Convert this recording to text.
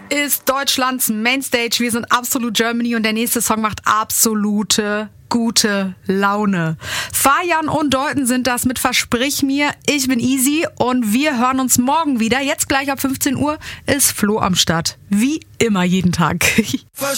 ist Deutschlands Mainstage. Wir sind Absolut Germany und der nächste Song macht absolute gute Laune. Fajan und Deuten sind das mit Versprich mir. Ich bin Easy und wir hören uns morgen wieder. Jetzt gleich ab 15 Uhr ist Flo am Start. Wie immer jeden Tag.